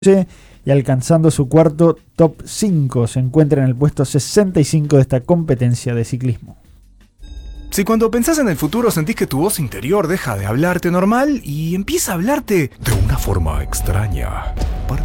y alcanzando su cuarto top 5. Se encuentra en el puesto 65 de esta competencia de ciclismo. Si cuando pensás en el futuro sentís que tu voz interior deja de hablarte normal y empieza a hablarte de una forma extraña,